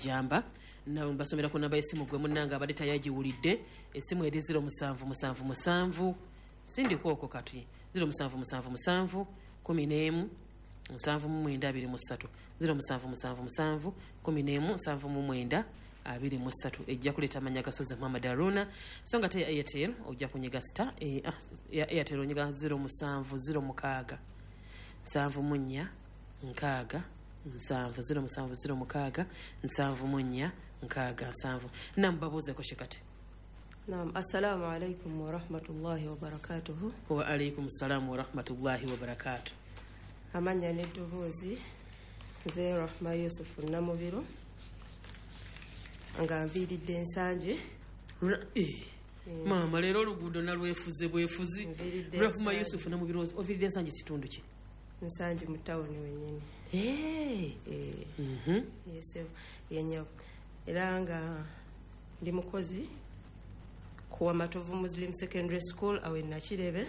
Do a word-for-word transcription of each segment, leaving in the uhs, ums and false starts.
Jamba na mbasomera ku namba y'essimu gwe munnanga abadde tayagiwulidde essimu eri zero musanvu musanvu musanvu sindi kwoko kati zero musanvu musanvu musanvu kumi n'emu nsanvu mu mwenda abiri mu ssatu zero musanvu musanvu musanvu kumi n'emu nsanvu mu mwenda abiri mu ssatu ejja kuleeta amanya gasozi Muhammad Aruna so nga te Airtel ojja kunyiga star e, ah, ya Airtel onyiga zero musanvu zero mukaaga nsanvu mu nnya nkaaga nsanvu zero musanvu zero mukaaga nsanvu mu nnya nkaaga nsanvu nambabuuzeeko shekati. Naam, assalamu alaikum wa rahmatullahi wa barakatuhu. Wa alaikum salamu wa rahmatullahi wa barakatuh. Amanya n'eddoboozi nze Rahma Yusufu Namubiro nga nviiridde ensanje eh mama leero oluguudo nalwefuze bwefuzi. Rahma Yusufu Namubiro oviiridde ensanje kitundu ki? Nsanje mu tawuni wennyini. Eh eh mhm yeso yenyo era nga ndi mukozi ku Matovu Muslim Secondary School awe Nakirebe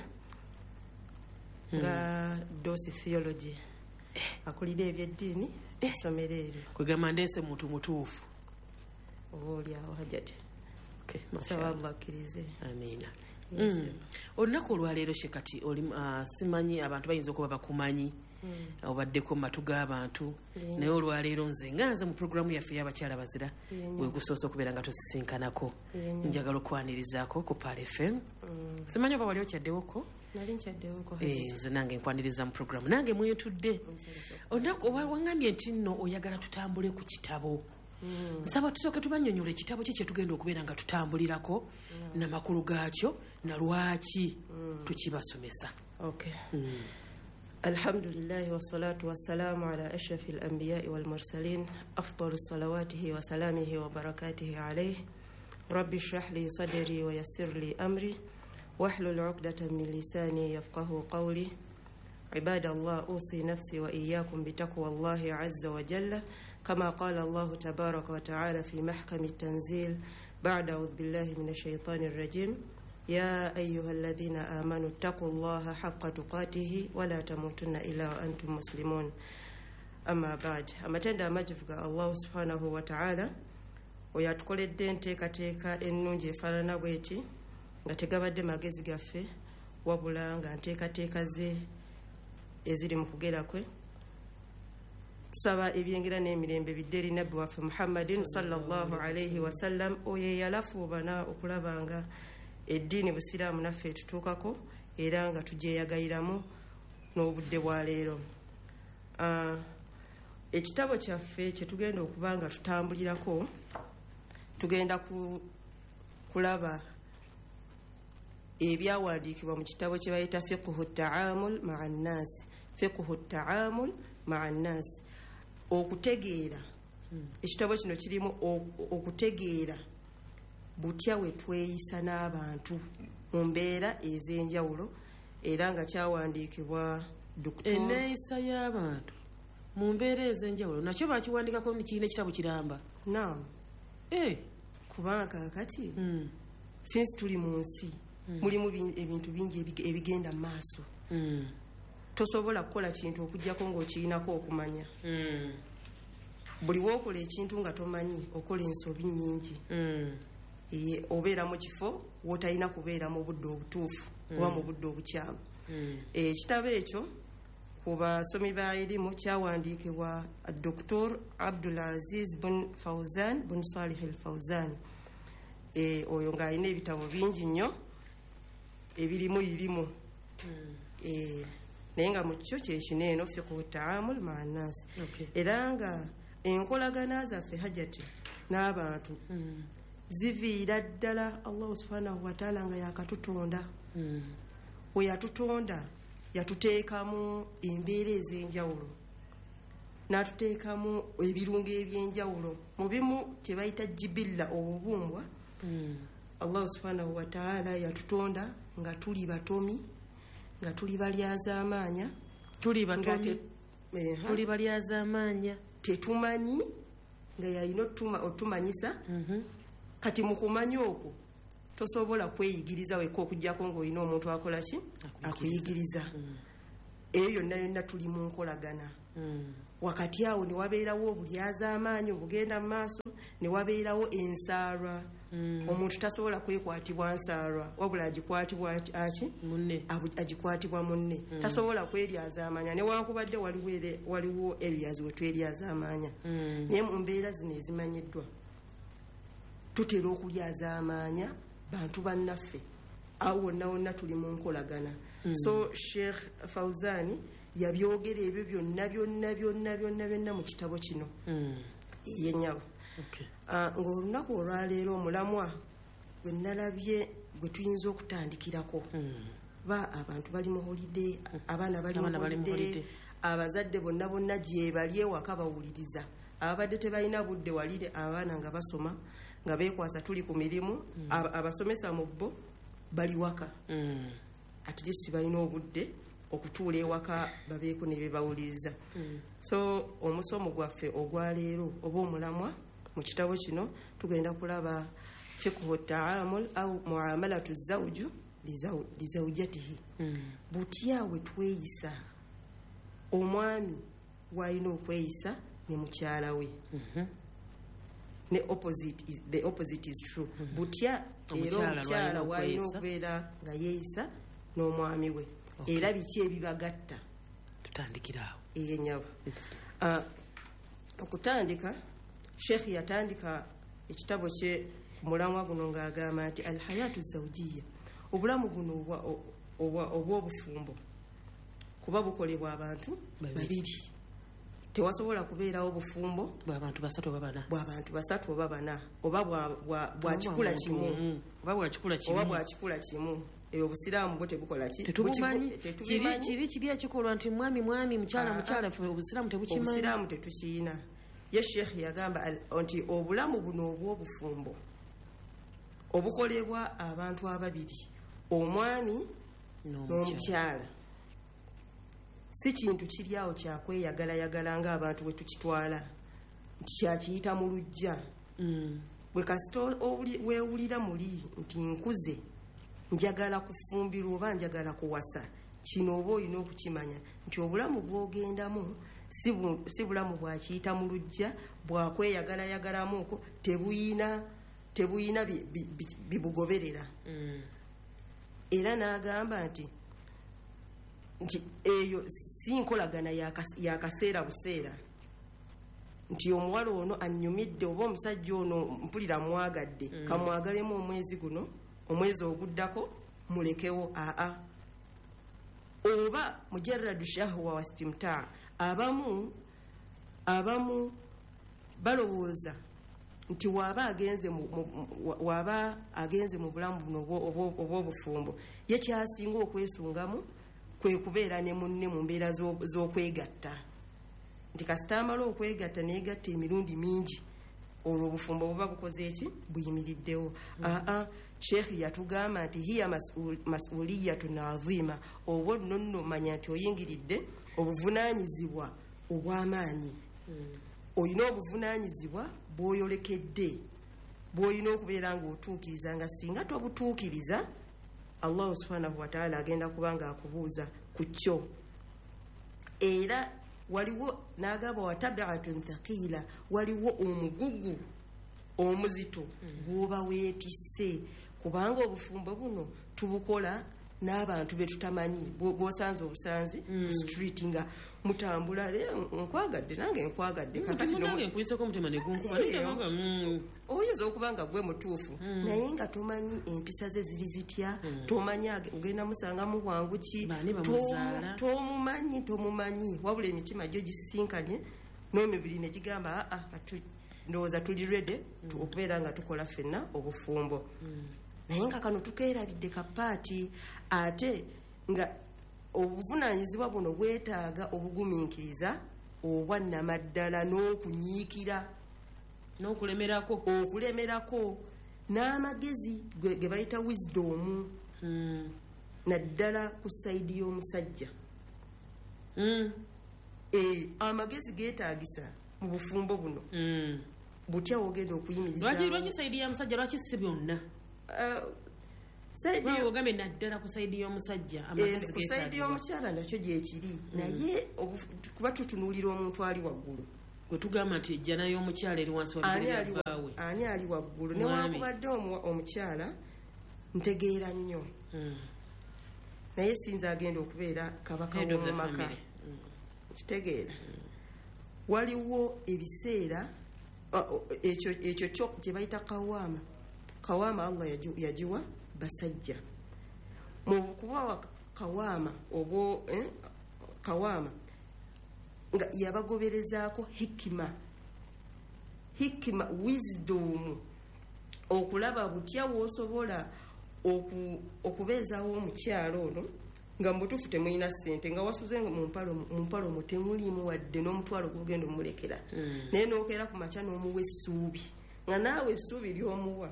nga dosi theology akulira ebyeddiini essomero eryo kwegamba ndeese muntu mutuufu obaoli awo hajati. Okay, mashallah Allah akkirize amina. Yes. Mm. Olunaku olwaleero shekati oli uh, simanyi abantu bayinza okuba bakumanyi mm. obaddeko matu g'abantu yeah. naye olwaleero nze nga nze mu programu yaffe y'abakyala bazira yeah. bwe gusoosa okubeera nga tusisinkanako yeah. njagala okwanirizaako ku Pal F M mm. simanyi oba wali okyaddewoko nali nkyaddewoko eh nze nange nkwaniriza mu programu nange mwetudde olunaku wangambye nti nno oyagala tutambule ku kitabo. Mm. Nsaba tusooke tubanyonyola ekitabo kye kye tugenda okubeera nga tutambulirako mm. namakulu gaakyo na lwaki mm. tukibasomesa. Okay. Mm. Alhamdulillah wassalatu wassalamu ala ashrafil anbiya'i wal mursalin afdalu salawatihi wa salamihi wa barakatihi alayhi rabbi shrah li sadri wa yassir li amri wahlul 'uqdatan min lisani yafqahu qawli. عباد الله أوصي نفسي وإياكم بتقوى الله عز وجل كما قال الله تبارك وتعالى في محكم التنزيل بعد أعوذ بالله من الشيطان الرجيم يا أيها الذين آمنوا اتقوا الله حق تقاته ولا تموتن إلا وأنتم مسلمون. أما بعد أما تندى مجفق الله سبحانه وتعالى ويأتقل الدين تيكا تيكا إنونجي فلنا بيتي ngategabadde magezi gaffe wabula nga nteekateeka ze eziri mu kugera kwe tusaba ebyengera n'emirembe bidderi nabbi waffe Muhammadin sallallahu alayhi wa sallam oye yalafuubana okulabanga eddiini busiraamu naffe tutuukako era nga tugyeyagayiramu n'obudde bwa leero. Uh, ekitabo kyaffe kye tugenda okuba nga tutambulirako tugenda ku, kulaba ebyawandiikibwa mu kitabo kye bayita fiqhu taamul ma'a nnas fiqhu taamul ma'a nnas okutegeera ekitabo kino kirimu okutegeera butya we tweyisa n'abantu mu mbeera ez'enjawulo era nga kyawandiikibwa Doktor enneeyisa y'abantu mu mbeera ez'enjawulo nakyo bakiwandikako kiina ekitabo kiramba. Naam. Eh kubanga kakati mm. since tuli mu nsi mm. mulimu ebintu bingi ebigenda mu maaso mm. tosobola kukola kintu okujjako ng'okirinako okumanya mm. buli wookola ekintu nga tomanyi okola ensobi nnyingi mm. e, obeera mu kifo wootalina kubeera mu budde obutuufu mm. oba mu budde obukyamu mm. ekitabo e, ekyo ku basomi ba elimu kyawandiikibwa Doktor Abdul Aziz bin Fawzan bin Salih al Fawzan e, oyo ng'alina ebitabo bingi nnyo ebirimu irimu mm. e, naye nga mu kyo kyekino eno fiqhu taamul ma'a nnas okay. era nga enkolagana zaffe hajati n'abantu mm. ziviira ddala Allah subhanahu wa ta'ala nga yakatutonda mm. we yatutonda yatuteekamu embeera ez'enjawulo n'atuteekamu ebirungo eby'enjawulo mu bimu kye bayita jibilla obubumbwa mm. Allah subhanahu wa ta'ala yatutonda nga tuli batomi nga tuli balyazaamaanya tuli batomi tuli balyazaamaanya tetumanyi nga yalina otumanyisa mm -hmm. kati mu kumanya okwo tosobola kweyigiriza weka okujjako ng'olina omuntu akola ki akuyigiriza mm. eyo yonna yonna tuli mu nkolagana mm. wakati awo ne wabeerawo obulyaza amaanyi obugenda mu maaso ne wabeerawo ensaalwa. Mm. Omuntu tasobola kwekwatibwa nsaalwa wabula agikwatibwa aki munne agikwatibwa munne. Mm. Tasobola kweryaza amaanya newankubadde waliwo waliwo areas we tweryaza amaanya. Mm. Naye mu mbeera zino ezimanyiddwa tutera okulyaza amaanya bantu bannaffe awo wonna wonna tuli mu nkolagana. Mm. So Sheikh Fawzani yabyogera ebyo byonna byonna byonna byonna byonna mu kitabo kino. Mm. Yennyabo. Okay. Uh, ng'olunaku olwaleero omulamwa gwe nalabye gwe tuyinza okutandikirako. Mm. Ba abantu bali mu holiday, abaana bali mu holiday, abazadde bonna bonna gye bali ewaka bawuliriza. Abadde tebalina budde walire abaana nga basoma nga beekwasa tuli ku mirimu. Mm. Abasomesa mu bo bali waka. Mm. At least balina obudde okutuula ewaka babeeko ne bebawuliriza. Mm. So omusomo gwaffe ogwaleero oba omulamwa mu kitabo kino tugenda kulaba fiqhu taamul au muamalatu zawju li zawjatihi. Mm. Butya we tweyisa omwami wayina okweyisa ne mukyala we. Mm-hmm. Ne opposite is, the opposite is true. Mm-hmm. Butya era omukyala wayina okubeera nga yeeyisa n'omwami we. Okay. Era biki ebibagatta tutandikiraawo eyenyabo. Uh, okutandika Sheikh yatandika ekitabo kye mulamwa guno ng'agamba nti alhayatu zawjiya, obulamu guno obw'obufumbo kuba bukolebwa abantu babiri. Tewasobola kubeerawo obufumbo bw'abantu basatu oba bana bw'abantu basatu oba bana oba bwa kikula kimu oba bwa kikula kimu oba bwa kikula kimu. Eyo obusiraamu bwo tebukola ki tetubumanyi kiri kiri kiri ekikolwa nti mwami mwami mukyala mukyala fe obusiraamu tebukimanyi. Obusiraamu tetukiina. Ye Sheikh yagamba nti obulamu buno obw'obufumbo obukolebwa abantu ababiri, omwami n'omukyala, si kintu kiri awo kyakweyagalayagala ng'abantu bwe tukitwala nti kyakiyita mu lujja. Mm. Bwe kasita weewulira muli nti nkuze njagala kufumbirwa oba njagala kuwasa, kino oba olina okukimanya nti obulamu bw'ogendamu si bulamu bwakiyita mu lujja bwakweyagalayagalamuko, tebuyina tebuyina bibugoberera. Mm. Era n'agamba nti nti eyo si nkolagana yakaseera buseera nti omuwala ono annyumidde oba omusajja ono mpulira mwagadde. Mm. Kamwagalemu omwezi guno omwezi oguddako mulekewo. Aa oba mujarradu shahwa wa stimta. Abamu abamu balowooza nti waba agenze mu waba agenze mu bulamu buno obw'obufumbo ye kyasinga okwesungamu kwe kubeera ne munne mu mbeera z'okwegatta. Nti kasita amala okwegatta neegatta emirundi mingi olwo obufumbo buba bukoze eki buyimiriddewo. Mm. Aa Sheikh yatugamba nti hiya mas'uliyatun azima, obwo nno nno manya nti oyingiridde obuvunaanyizibwa obw'amaanyi. Mm. Olina obuvunaanyizibwa bw'oyolekedde bw'olina okubeera ng'otuukiriza, nga singa tobutuukiriza Allah subhanahu wa ta'ala agenda kuba nga akubuuza ku kyo. Era waliwo n'agamba watabi'atun thaqiila, waliwo omugugu omuzito bw'oba weetisse, kubanga obufumbo buno tubukola n'abantu be tutamanyi. Bw'osanze obusanzi mu street nga mutambula, nkwagadde nange nkwagadde kakati nange nkuyiseko mutima ne gunkuba nitanga oyinza okuba nga gwe mutuufu naye nga tomanyi empisa ze ziri zitya. Tomanyi ogenda musangamu bwangu ki, tomumanyi tomumanyi wabula emitima gyo gisisinkanye n'emibiri ne gigamba aa ndowooza tuli ready okubeera nga tukola ffenna obufumbo. Naye nga kano tukeerabidde kapaati ate nga obuvunaanyizibwa buno bwetaaga obugumiikiriza obwannamaddala n'okunyiikira n'okulemerako okulemerako n'amagezi ge bayita wisdom. Mm. Naddala ku sayidi y'omusajja. Mm. E, amagezi geetaagisa mu bufumbo buno. Mm. Butya wogenda okuyimiriza lwaki lwaki sayidi ya musajja lwaki si byonna? Uh, saidi yo ogambe naddala ku saidi y'omusajja amagezi ku saidi y'omukyala nakyo gyekiri naye kuba tutunuulira omuntu ali waggulu gwe tugamba nti ejjana y'omukyala eri wansi wabaawe ani ali waggulu newankubadde omukyala ntegeera nnyo naye sinza agenda okubeera kabaka w'omu maka kitegeera waliwo ebiseera ekyo kyo gye bayita kawaama kawaama Allah yagiwa basajja mu kubawa kawaama obo eh, kawaama nga yabagoberezaako hikima hikima wisdom okulaba butya woosobola oku, okubeezaawo omukyalo ono nga mubutuufu temulina ssente nga wasuze mu mpalo mu temuliimu wadde n'omutwalo gugenda omulekera mm. naye n'okeera ku makya n'omuwa essuubi nga naawe essuubi lyomuwa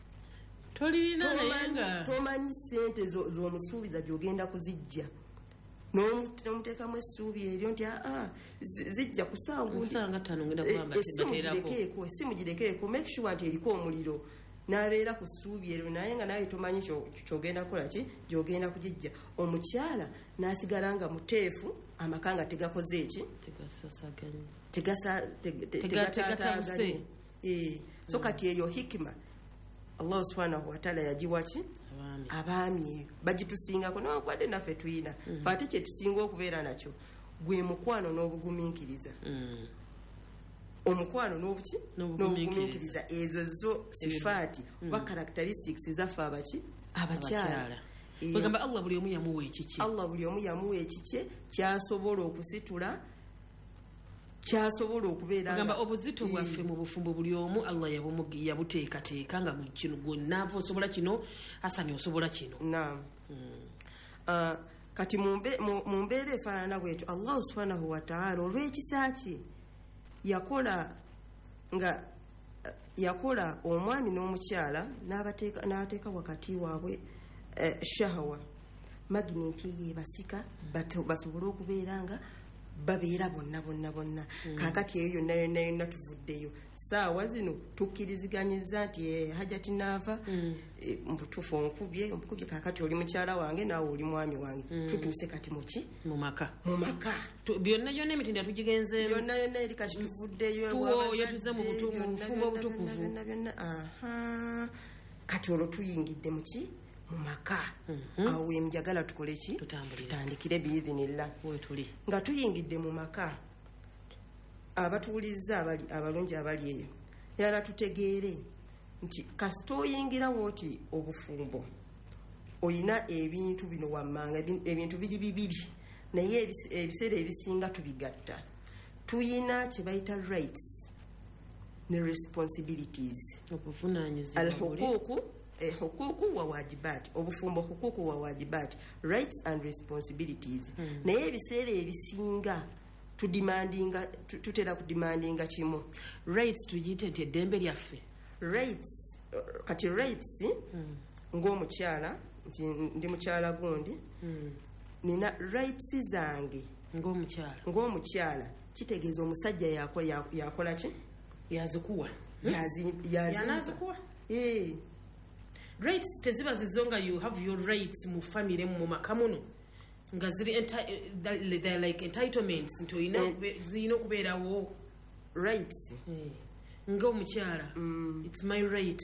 tomanyi ssente z'omusuubiza gy'ogenda kuzijja n'omuteekamu essuubi eryo nti aa zijja kusangesimugirekeeko esimugirekeeko make sure nti eriko omuliro n'abeera ku ssuubi eryo naye nga nawe tomanyi kyogenda kukola ki gy'ogenda kugijja omukyala n'asigala nga muteefu amaka nga tegakoze eki tegatataaganye so kati eyo hikima Allah subhanahu wa ta'ala yagiwa ki abaami bagitusingako n'abakwadde naffe tuyina mm. ate kye tusinga okubeera nakyo gwe mukwano n'obugumiikiriza mm. omukwano n'obuki n'obugumiikiriza ezo zo sifaati oba mm. characteristics zaffe abaki abakyala bagamba e, Allah buli omu yamuwa ekikye Allah buli omu yamuwa ekikye kyasobola okusitula kyasobola okubeera gamba obuzito bwaffe mu bufumbo buli omu Allah yabuteekateeka nga kino gwonaava osobola kino Hasani osobola kino naam mm. uh, kati mu mbeera efaanana bwetyo Allah subhanahu wa ta'ala olw'ekisa kye yakola nga yakola omwami n'omukyala n'abateeka n'ateeka wakati waabwe uh, shahawa magneti yebasika mm. basobole okubeera nga babeera bonna bonna bonna mm. kakati eyo yonna yonna yonna tuvuddeyo saawa zino tukkiriziganyiza nti eh, hajati naava mm. e, mbutuufu onkubye onkubye kakati oli mukyala wange naawe oli mwami wange mm. tutuuse kati muki mu maka mu maka byonna yonna emitendera tugigenzeemu byonna yonna eri kati tuvuddeyo tuwoyo tuzze mu bufumbo obutukuvu byonna byonna aha kati olwo tuyingidde muki mu maka mm-hmm. awo njagala tukole ki tutandikire biidhinillah wetuli nga tuyingidde mu maka abatuwuliriza abali abalungi abali eyo yala tutegeere nti kasita oyingirawo oti obufumbo oyina ebintu bino wammanga ebintu biri bibiri naye ebiseera ebisinga tubigatta tuyina kye bayita rights ne responsibilities al-huquuqu eh, hukuku wa wajibati obufumbo hukuku wa wajibati rights and responsibilities mm. naye ebiseera ebisinga tudemandinga tutera kudemandinga kimu rights tujite nti eddembe lyaffe rights kati rights mm. ng'omukyala nti ndi mukyala gundi mm. nina rights zange ng'omukyala ng'omukyala kitegeeza omusajja yakola yakola ki yazikuwa yazi yanazikuwa eh rights teziba zizonga you have your rights mu family mu makamuno nga ziri enti- they're like entitlements nto ina eh, zino kubeerawo rights eh. ng'omukyala mm. it's my right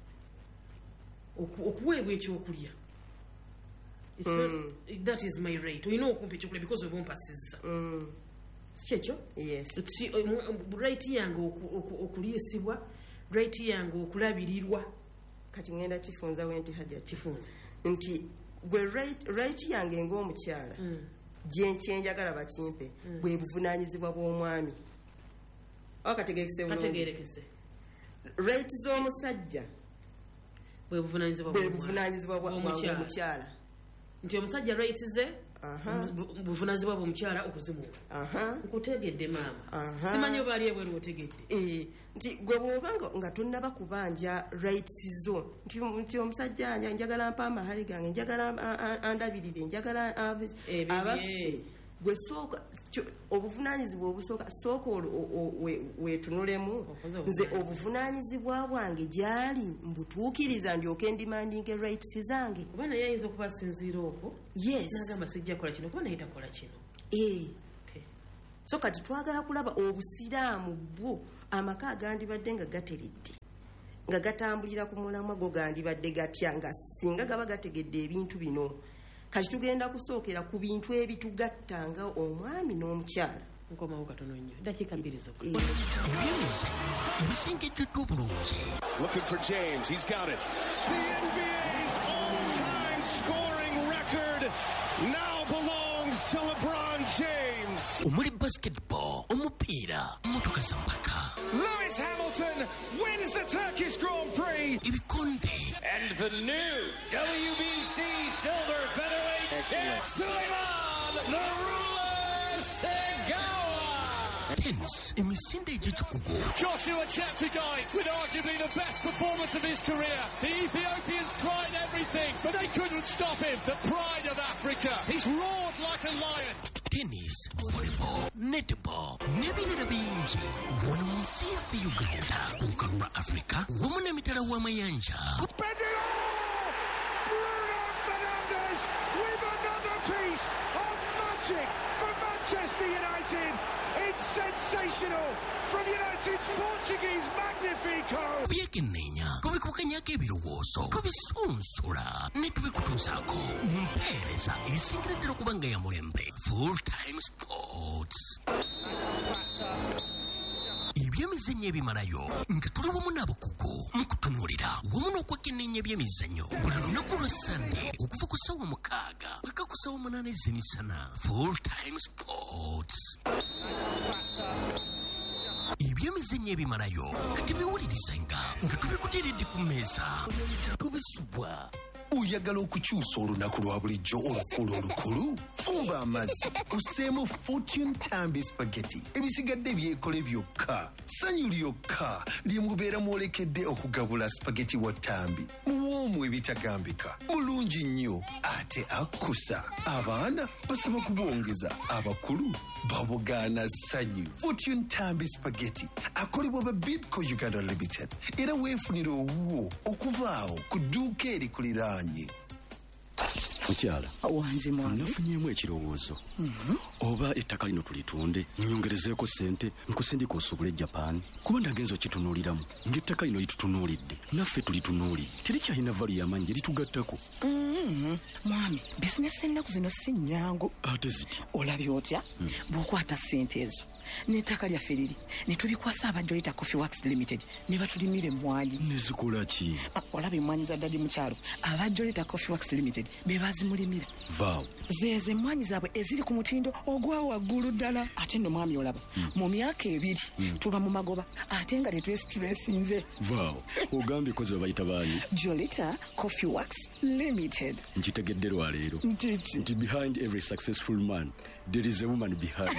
okuweebwa ekyokulya mm. that is my right olina okumpa ekyokulya because obumpasizza mm. sikyekyo yes right yange okuliisibwa right yange okulabirirwa kati ngenda kifunza wenti haja kifunza nti gwe right, right yange ng'omukyala mm. gyenkyenjagala bakimpe mm. bwe buvunaanyizibwa bw'omwami kategerekese right z'omusajja bwe buvunaanyizibwa bw'omukyala nti omusajja right ze buvunaanyizibwa bw'omukyala okuzimuwa nkutegedde maama simanyi oba ali ebweru otegedde nti gwe bw'obanga nga tonnaba kubanja rights zo nti omusajja njagala mpa amahali gange njagala andabirire njagala abaffe gwe sooka obuvunaanyizibwa obusooka sooka weetunulemu nze obuvunaanyizibwa bwange gyali mbutuukiriza ndyoke ndimandinge rights zange kuba naye ayinza okuba asinziira okwo yes nagamba sijja kola kino kuba naye takola kino eh so kati twagala kulaba obusiraamu bwo amaka agandibadde nga gateredde nga gatambulira ku mulamwa go gandibadde gatya nga singa gaba gategedde ebintu bino kati tugenda kusookera ku bintu ebitugatta nga omwami n'omukyala nkomawo katono nnyo dakiika bbiri zokka ebyemizannyo ebisengeddwa obulungi. Looking for James, he's got it. The N B A's all-time scoring record now belongs to LeBron James. Omuli basketball, omupiira, motoka za mpaka. Lewis Hamilton wins the Turkish Grand Prix. Ibikonde. And the new W B C Silver Featherweight champ, Suleiman the Ruler Segawa. Tennis, emisinde egy'ekikugu. Joshua Cheptegei with arguably the best performance of his career. The Ethiopians tried everything, but they couldn't stop him. The pride of Africa. He's roared like a lion. Tennis, volleyball, netball, n'ebirala bingi. Wano mu nsi yaffe Uganda, ku lukalu lwa Afrika, wamu n'emitala w'amayanja. Bending Bruno Fernandes with another piece of magic for Manchester United. It's sensational from United's Portuguese Magnifico. Byekenneenya tubikukanyako ebirowoozo tubisunsula ne tubikutuusaako mu mpeereza esingireddera okuba nga ya mulembe. Full Time Sports. Ebyemizannyo ebimalayo nga tuli wamu n'abakugu mu kutunuulira wamu n'okwekenneenya ebyemizannyo buli lunaku lwa Sande okuva ku ssaawa mukaaga paka ku ssaawa munaana ez'emisana. Full Time Sports. Ebyemizannyo ebimalayo nga tebiwulirizenga nga tubikuteeredde ku mmeeza tubisubwa. Oyagala okukyusa olunaku lwa bulijjo olufuula olukulu? Fuba amazzi oseemu Fortune Tambi Spaghetti. Ebisigadde byekole byokka, ssanyu lyokka lye mubeera mwolekedde okugabula spaghetti wa Tambi. Muwoomu ebitagambika, mulungi nnyo ate akkusa. Abaana basaba kubwongeza, abakulu babugaana ssanyu. Fortune Tambi Spaghetti akolebwa ba Bidco Uganda Limited era weefunira owuwo okuvaawo ku dduuka erikuliraanye. Mukyala wanze mwana nafunyemu ekirowoozo oba ettaka lino tulitunde nyongerezeeko ssente nkusindika osobole Japan kuba ndagenza okitunuuliramu ng'ettaka lino litutunuulidde naffe tulitunuulidde terikyalina valu y'amaanyi gye litugattako. mwami bizinesi ennaku zino si nnyangu ate ziti olabye otya bw'okwata ssente ezo n'ettaka lyaffe liri ne tubikwasa abajolita Coffee Works Limited ne batulimira emmwanyi. nezikola ki? olabye emmwanyi za ddadi mukyalo abajolita Coffee Works Limited be bazimulimira vaawo zeeze emmwanyi zaabwe eziri ku mutindo ogwa waggulu ddala. ate nno mwami olaba mu myaka ebiri tuba mu magoba ate nga tetwesitulesinze. vaawo ogambye kozi babayita baani? Jolita Coffee Works Limited. nkitegedde lwaleero Ntiki. nti behind every successful man there is a woman behind.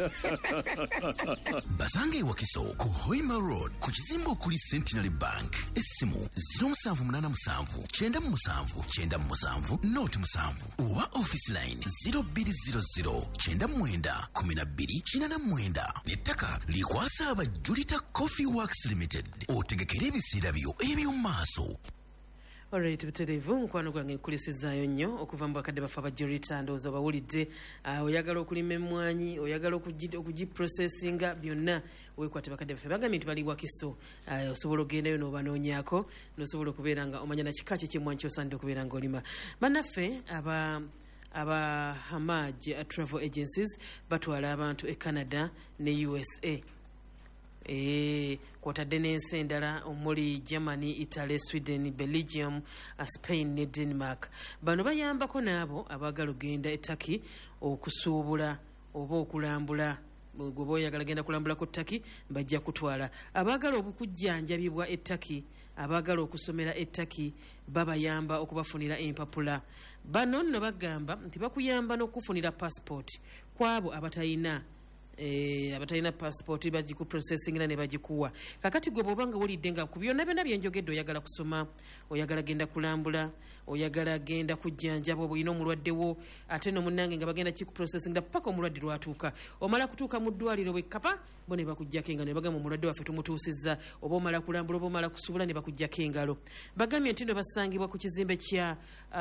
Basanga ewakiso ku Hoima Road ku kizimbe okuli Centenary Bank. Essimu zero seven eight seven nine seven seven nine seven noti musanvu oba office line zero two zero zero nine nine one two nine nine. Nettaka likwasa abajulita Coffee Works Limited. Otegekera ebiseera byo eby'omu maaso. Alright, buterevu mukwano gwange nkulisizaayo nnyo okuva mu bakadde bafa abajolita ndowooza bawulidde. Uh, oyagala okulima emmwanyi oyagala okugiprocessinga byonna weekwate bakadde bafe bagambye nti bali wakiso. Uh, osobola ogendayo n'obanoonyako n'osobola okubeera nga omanya na kika ki ky'emmwanyi ky'osaanidde okubeera ng'olima. Bannaffe aba aba Hamaj uh, Travel Agencies batwala abantu e Canada ne U S A. Eh, kwotadde n'ensi endala omuli Germany, Italy, Sweden, Belgium, Spain ne Denmark. Bano bayambako n'abo abaagala ogenda e Turkey okusuubula oba okulambula. Gwe oyagala genda kulambula ku Turkey bajja kutwala. Abaagala okukujjanjabibwa e Turkey, abaagala okusomera e Turkey babayamba okubafunira empapula. Bano nno bagamba nti bakuyamba n'okufunira passport kwabo abatayina eh abatalina passport bagiku processing na ne bagikuwa kakati gwe bobanga wulidde nga ku byonna byonna byenjogedde oyagala kusoma oyagala genda kulambula oyagala genda kujjanja bo bulina omulwaddewo ate no munnange nga bagenda kiku processing da paka omulwadde lwatuuka omala kutuuka mu ddwaliro bwe kapa bo ne bakujjako engalo ne bagamba omulwadde waffe tumutuusizza oba omala kulambula oba omala kusuubula ne bakujjako engalo bagambye nti no basangibwa ku kizimbe kya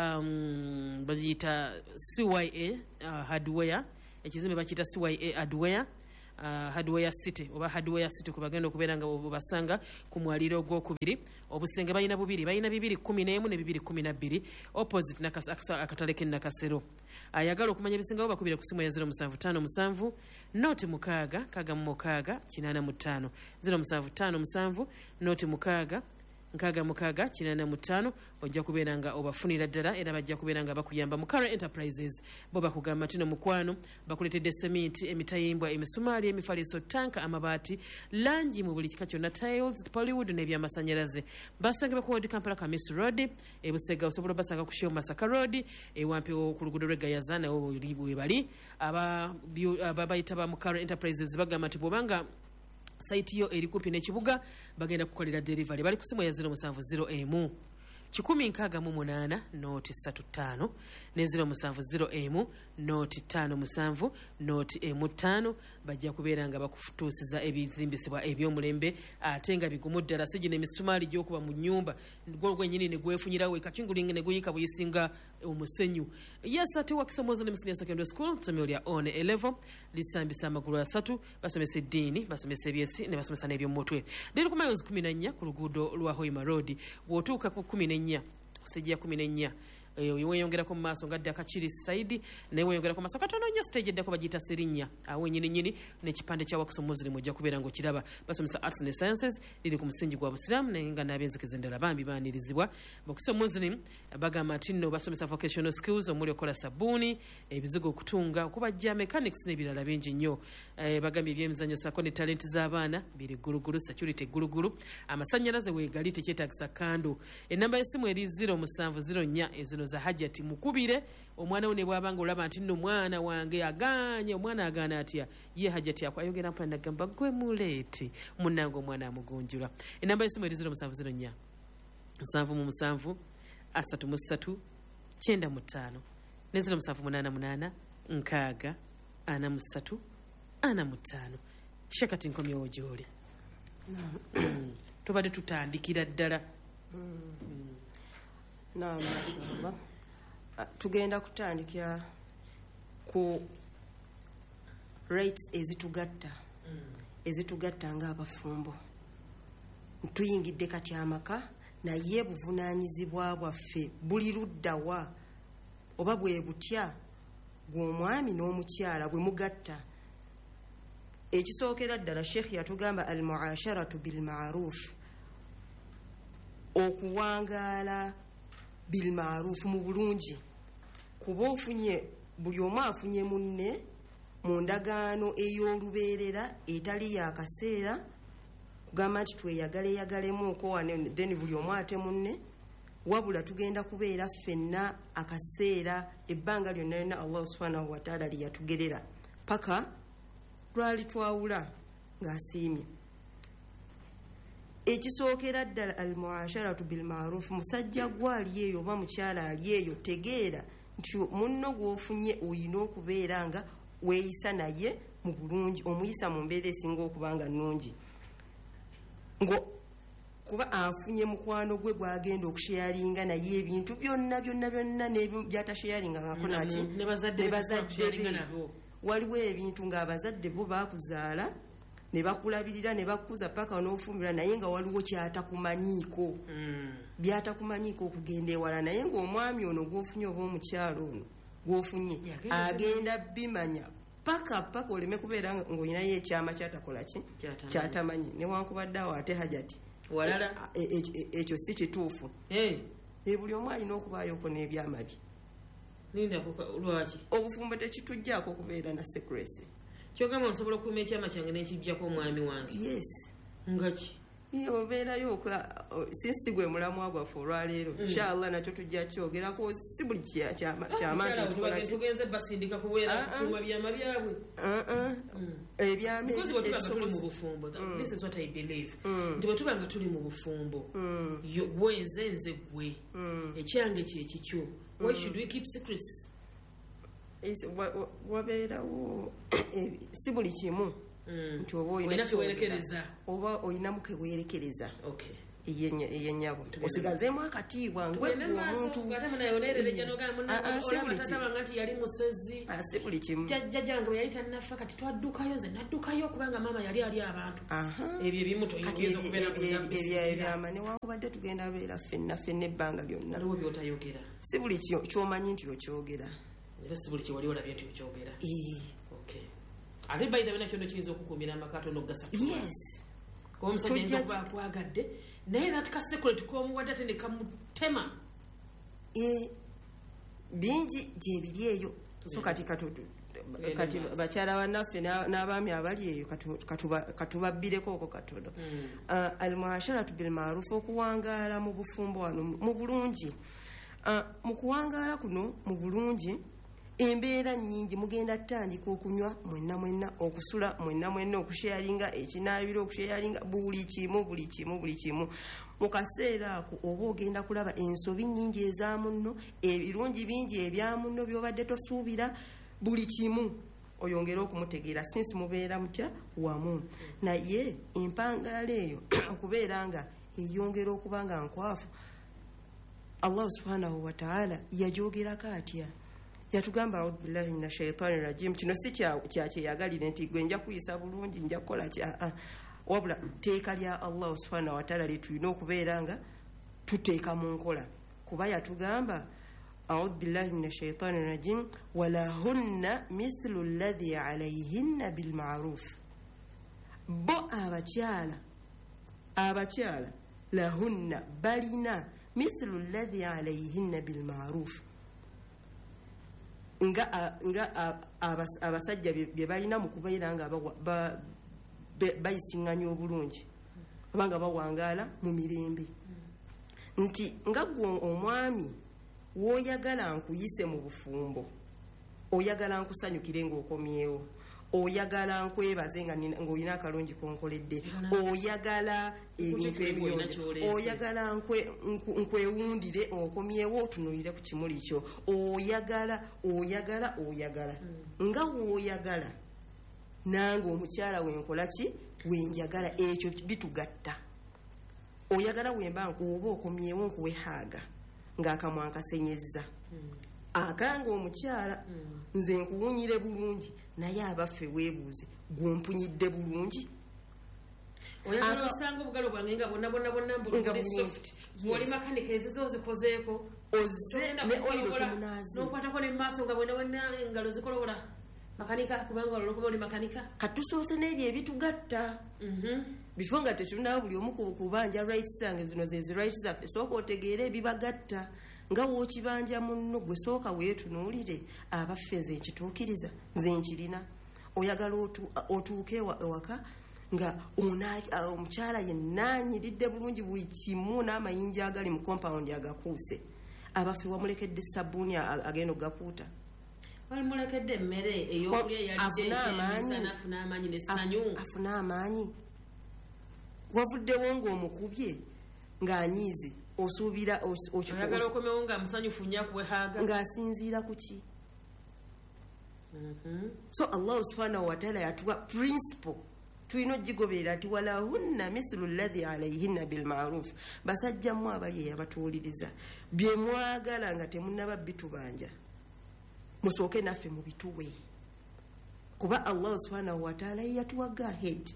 um, bagiyita C Y A uh, hardware ekizimbe bakiyita C Y A hardware uh, hardware city oba hardware city kubagenda okubeera nga basanga ku mwaliro gw'okubiri obusenge balina bubiri balina bibiri kumi n'emu ne bibiri kumi na bbiri opposite akatale k'Ennakasero ayagala okumanya ebisingawo bakubire ku simu ya zero musanvu ttaano musanvu noti mukaaga kaga mu mukaaga kinaana mu ttaano zero musanvu ttaano musanvu noti mukaaga nkaaga mukaaga kinaana mu ttaano ojja kubeera nga obafunira ddala era bajja kubeera nga bakuyamba mu Kara Enterprises bo bakugamba tino mukwano bakuletedde seminti emitayimbwa emisumaali emifaliso tanka amabaati langi mu buli kika kyonna tiles Polywood n'ebyamasanyalaze basangibwa ku World Kampala Kamis Road ebusega osobola basanga ku Show Masaka Road ewampewo ku luguudo lw'Egayazana we bali aba bayita ba mu Kara Enterprises bagamba nti bwobanga site yo eri kumpi n'ekibuga bagenda kukolera delivery bali ku simu ya zero musanvu zero emu kikumi nkaaga mu munaana noti ssatu ttaano ne zero musanvu zero emu noti ttaano musanvu noti emu ttaano bajja kubeera nga bakutuusiza ebizimbisibwa eby'omulembe ate nga bigumu ddala si gino emisumaali gy'okuba mu nnyumba gwo gwennyini ne gwefunyirawo ekachungulinga ne guyika buyisinga omusenyu yes ate wa Kisomoza ne Senior Secondary School ssomero lya one eleven lisambisa amagulu asatu basomesa eddiini basomesa ebyesi ne basomesa n'ebyomutwe liri ku miles kumi na nnya ku luguudo lwa Hoima Road bw'otuuka ku kumi n'ennya stage ya kumi n'ennya weyongerako mu maaso nga ddaka kiri side naye weyongerako mu maaso katono nnyo stage eddako bagiyita Serinnya awo nyini nyini n'ekipande kya Wakiso Muslim ojja kubeera ng'okiraba basomesa arts and sciences liri ku musingi gwa busiraamu naye nga n'abenzikeze endala bambi baanirizibwa Wakiso Muslim bagamba nti nno basomesa vocational skills omuli okola sabbuuni ebizigo okutunga okubajja mechanics n'ebirala bingi nnyo bagambye ebyemizannyo sako ne talent z'abaana biri gulugulu security gulugulu amasannyalaze weegali tekyetaagisa kando ennamba y'essimu eri zero musanvu zero nnya ezino za hajati mukubire omwana we ne bwabanga olaba nti nno mwana wange aganye omwana agaana atya ye hajati akwayogera mpula nagamba gwe muleete munnange omwana amugunjula enamba y'essimu eri zero musanvu zero nnya nsanvu mu musanvu asatu mu ssatu kyenda mu ttaano ne zero musanvu munaana munaana nkaaga ana mu ssatu ana mu ttaano shakati nkomyewo gy'oli tubadde tutandikira ddala naam mashallah tugenda kutandikira ku rates ezitugatta ezitugatta ng'abafumbo tuyingidde kati amaka naye buvunaanyizibwa bwaffe buli luddawa oba bwe butya gw'omwami n'omukyala bwe mugatta ekisookera ddala sheekh yatugamba al muasharatu bil ma'ruf okuwangaala bil ma'ruf mu bulungi kuba ofunye buli omu afunye munne mu ndagaano ey'olubeerera etali yakaseera kugamba nti tweyagale yagalemuuko wane then buli omu ate munne wabula tugenda kubeera ffenna akaseera ebbanga lyonna lyonna Allah subhanahu wa ta'ala liyatugerera paka lwali twawula ng'asiimye ekisookera ddala al muasharatu bil ma'ruf musajja gwali eyo oba mukyala ali eyo tegeera nti munno gw'ofunye oyina okubeera nga weeyisa naye mu bulungi omuyisa mu mbeera esinga okubanga nnungi ngo kuba afunye mukwano gwe gwagenda okusharinga naye ebintu byonna byonna byonna n'ebyatasharinga ngako naki ne bazadde nabo waliwo ebintu ng'abazadde bo baakuzaala ne bakulabirira ne bakuza paka n'ofumbira naye nga waliwo kyatakumanyiiko byatakumanyiiko okugenda ewala naye ng'omwami ono gw'ofunye oba omukyalo ono gw'ofunye agenda bimanya paka paka oleme kubeera ng'olinayo ekyama kyatakola ki kyatamanyi newankubadde awo ate hajati walala ekyo si kituufu buli omu alina okubaayoko n'ebyama bye lwaki obufumbo tekitujjaako okubeera na secrecy kyogamba nsobola okuuma ekyama kyange n'ekijjako omwami wange yes ngaki obeerayo sinsi gwe mulamwa gwaffe olwaleero inshallah nakyo tujja kyogerako si buli kyamatugenze basindika kuweera kuma byama byabwe ebyamebuli mu bufumbo. This is what I believe. Nti bwe tuba nga tuli mu bufumbo gwenze nze gwe ekyange kyekikyo. Why should we keep secrets? Wabeerawo si buli kimu nti oba oba olinamu keweerekereza eyenyabo osigazeemu akatiibwa si buli kimu. Jjajjange bwe yali tannafa kati twaddukayo nze naddukayo kubanga maama yali ali abantu ebyo ebimu toyinza okubeera ebyama newankubadde tugenda beera ffenna ffenna ebbanga lyonna aliwo byotayogera si buli kyomanyi nti okyogera era si buli kiwali olabye nti okyogera. Ate by the way nakyo kiyinza okukuumira amakato n'ogasa yes kuba omusajja ayinza kuba akwagadde naye that ka secret k'omuwadde ate ne kamutema bingi gyebiri eyo. So kati kati bakyala bannaffe n'abaami abali eyo katubabbireko okwo katono. Almuasharatu bilmarufu okuwangaala mu bufumbo wano mu bulungi. Mu kuwangaala kuno mu bulungi embeera nnyingi mugenda tandika okunywa mwenna mwenna okusula mwenna mwenna okusharinga ekinaabiro okusharinga buli kimu buli kimu buli kimu mu kaseera ako oba ogenda kulaba ensobi nnyingi eza munno ebirungi bingi ebya munno byobadde tosuubira buli kimu oyongera okumutegeera sinsi mubeera mutya wamu naye empangaala eyo okubeera nga eyongera okuba nga nkwafu Allah subhanahu wa ta'ala yajogerako atya yatugamba a'udhu billahi minash shaitani rajim. Kino si kyakyeyagaliire nti gwe nja kuyisa bulungi nja kukola kya wabula teeka lya Allah subhanahu wa ta'ala litulina okubeera nga tuteeka mu nkola kuba yatugamba a'udhu billahi minash shaitani rajim walahunna mithlu alladhi alayhinna bilma'ruf. Bo abakyala abakyala lahunna balina mithlu alladhi alayhinna bilma'ruf nga nga abasajja bye balina mu kubeera nga bayisiŋŋanya obulungi abanga bawangaala mu mirembe nti nga gwe omwami w'oyagala nkuyise mu bufumbo oyagala nkusanyukire ng'okomyewo oyagala nkwebaze ng'olina akalungi konkoledde oyagala ebintu ebiyonjo oyagala nkwewundire okomyewo otunulire ku kimuli kyo oyagala oyagala oyagala nga w'oyagala nange omukyala wenkola ki wenjagala ekyo bitugatta oyagala wemba oba okomyewo nkuwehaaga ng'akamwa nkasenyezza akanga omukyala nze nkuwunyire bulungi naye abaffe weebuuze gwompunyidde bulungi oyagala osanga obugalo bwange nga bonna bonna bonna mbuli soft oli makanika ezizo ozikozeeko oze ne oyiro kumunaazi n'okwatako ne maaso nga bonna bonna engalo zikolobola makanika kubanga olwokuba oli makanika katusoose n'ebyo ebitugatta bifo nga tetunaba buli omu kubanja rights zange zino zezi rights zaffe sooka otegeere ebibagatta nga wookibanja munno gwe sooka weetunuulire abaffe nze nkituukiriza nze nkirina oyagala otuuke ewaka nga omukyala yenna anyiridde bulungi buli kimu n'amayinja agali mu compound agakuuse abaffe wamulekedde sabbuuni agenda okugakuuta walimulekedde emmere ey'okulya eyaliddeafuna amaanyi n'essanyu afuna amaanyi wavuddewo ng'omukubye ng'anyiize osuubira oyagala okomewo nga musanyufu nnyo akuwehaaga ng'asinziira ku ki so Allah subhanahu wa ta'ala yatuwa principle tulina ogigoberera ati walahunna mithlu alladhi alayhinna bilma'ruf. Basajjamu abali eyabatuwuliriza bye mwagala nga temunnaba bitubanja musooke naffe mu bituwe kuba Allah subhanahu wa ta'ala yatuwaga ahead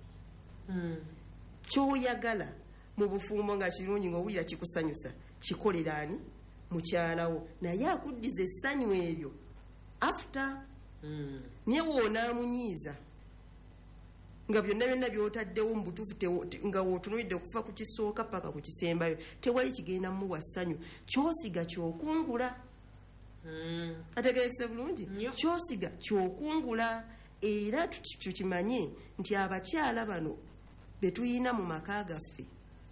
kyoyagala mu bufumbo nga kirungi ng'owulira kikusanyusa kikolera ani mukyalawo naye akuddiza essanyu ebyo after nye woonaamunyiiza nga byonna byonna byotaddewo mu butuufu nga wootunuulidde okufa ku kisooka paka ku kisembayo tewali kigenda muwa ssanyu kyosiga kyokungula ategerekese bulungi kyosiga kyokungula era tukimanye nti abakyala bano betuyina mu maka gaffe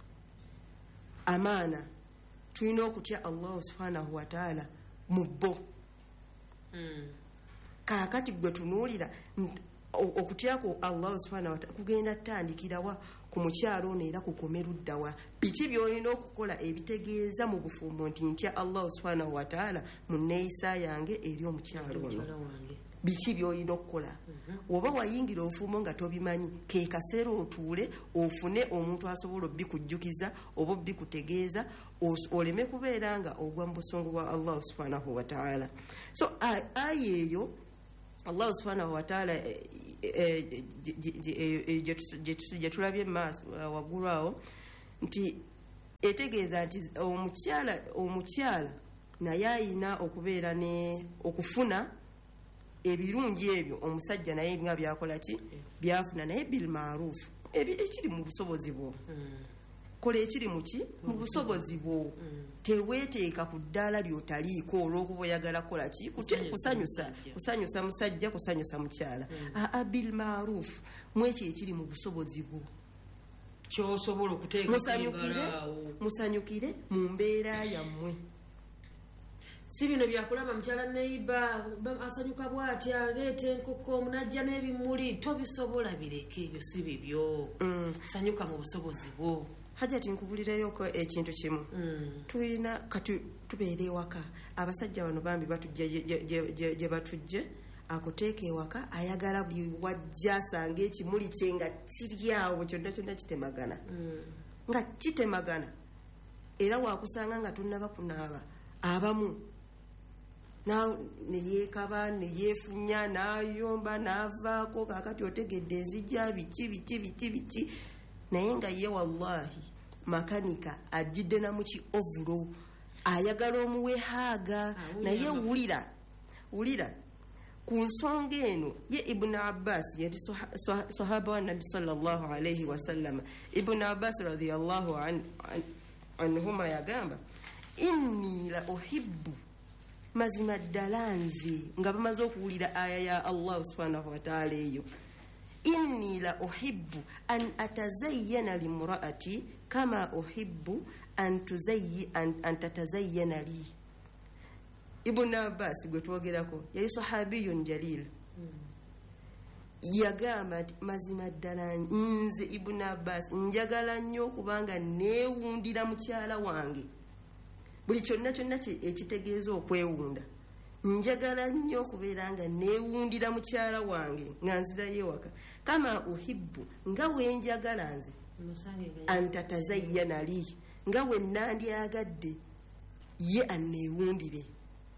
amaana tulina okutya Allah subhanahu wa ta'ala mu bo mm. Kaakati gwe tunuulira okutya ku Allah subhanahu wa ta'ala kugenda tandikirawa ku mukyalo ono era kukomeruddawa biki byolina okukola ebitegeeza mu bufumbo nti ntya Allah subhanahu wa ta'ala mu neeyisa yange eri omukyalo ono biki byolina okukola oba wayingira obufumbo nga tobimanyi ke kaseera otuule ofune omuntu asobola obikujjukiza oba obikutegeeza oleme kubeera nga ogwa mu busungu bwa Allah subhanahu wa ta'ala. So aya eyo Allah subhanahu wa ta'ala gye tulabye maaso waggulu awo nti etegeeza nti omukyala omukyala naye ayina okubeera ne okufuna ebirungi ebyo omusajja naye nga byakola ki byafuna naye bil ma'ruf ekiri mu busobozi bwo kola ekiri mu ki mu busobozi bwo teweeteeka ku ddaala lyotaliiko olw'okuba oyagala kola ki kusanyusa kusanyusa musajja kusanyusa mukyala aa bil ma'ruf mwekyo ekiri mu busobozi bwo kyosobola okuteeka musanyukire mu mbeera yammwe si bino byakulaba mukyala neiba asanyuka bw'atya leeta enkoko munajja n'ebimuli tobisobola bireke ebyo si bibyo sanyuka mu busobozi bwo. Hajati nkubulirayoko ekintu kimu tulina kati tubeera ewaka abasajja bano bambi batujja gye batujje akuteeka ewaka ayagala buli wajja asanga ekimuli kye nga kiri awo kyonna kyonna kitemagana nga kitemagana era waakusanga nga tunnaba kunaaba abamu neyeekaba neyeefunya n'ayomba n'avaako kaakati otegedde enzijja biki biki biki biki naye nga ye wallahi makanika ajjidde na muki ovulo ayagala omuwehaaga naye wulira wulira ku nsonga eno ye Ibn Abbas yali sahaba wa Nabi sallallahu alayhi wa sallam. Ibn Abbas radiyallahu anhuma yagamba inni la uhibbu mazima ddala nze nga bamaze okuwulira aya ya Allah subhanahu wa ta'ala eyo inni la uhibbu an atazayyana limraati kama uhibbu an tuzayyi an, an tatazayyana li. Ibn Abbas gwe twogerako yali sahabiyun jalil mm. yagamba mazima ddala nze Ibn Abbas njagala nnyo kubanga neewundira mukyala wange buli kyonna kyonna ekitegeeza okwewunda njagala nnyo okubeera nga neewundira mukyala wange nga nzirayo ewaka kama uhibbu nga wenjagala nze antatazayyana li nga we nandyagadde ye anneewundire.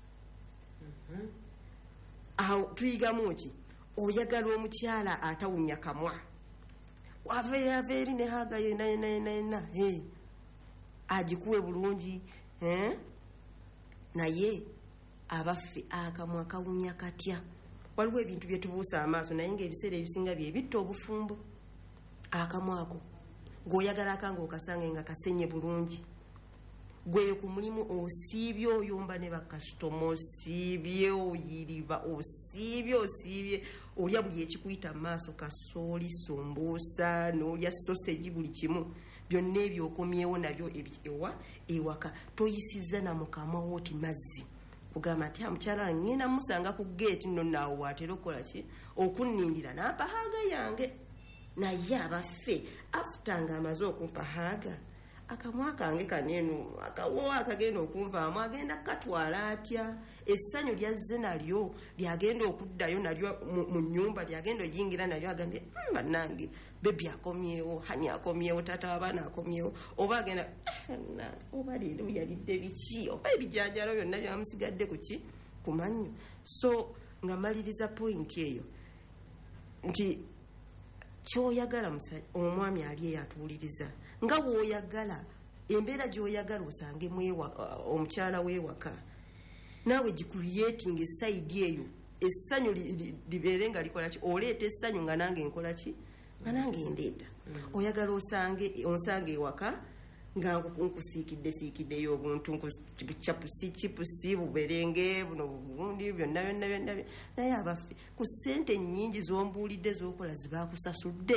Aho tuyigamu ki oyagala omukyala atawunya kamwa waveera eri ne haga yena yena yena yena hey agikuwe bulungi eh naye abaffe akamwa kawunya katya waliwo ebintu bye tubuusa amaaso naye ng'ebiseera ebisinga bye bitta obufumbo akamwa ako ng'oyagala akanga okasange nga kasenye bulungi gwe ku mulimu osiibye oyomba ne bakasitoma osiibye oyiriba osiibye osiibye olya buli ekikuyita mu maaso kasooli sombuusa n'olya soseji buli kimu byonna ebyo okomyewo nabyo ewa ewaka toyisiza na mukamwa wooti mazzi kugamba nti mukyala ngenda musanga ku geeti nno naawe bw'atera okukola ki okunnindira n'ampahaaga yange naye abaffe afuta nga amaze okumpahaaga akamwa kange kaneno akawo akagenda okunvaamu agenda katwala atya essanyu lyazze nalyo lyagenda okuddayo nalyo mu nnyumba lyagenda oyingira nalyo agambye bannange bebi akomyewo hani akomyewo taata w'abaana akomyewo oba agenda oba leero yalidde biki oba ebijanjalo byonna byamusigadde ku ki ku mannyo. So nga maliriza pointi eyo nti kyoyagala omwami ali eyatuwuliriza nga woyagala embeera gy'oyagala osange omukyala w'ewaka naawe gicreating esaidi eyo essanyu libeere nga likola ki oleeta essanyu nga nange nkola ki nga nange ndeeta oyagala osange onsange ewaka nga nkusiikidde siikiddeyo obuntu nkucapusi cipusi buberenge buno bugundi byonna byonna byonna naye abaffe ku ssente nnyingi z'ombuulidde z'okola zibaakusasudde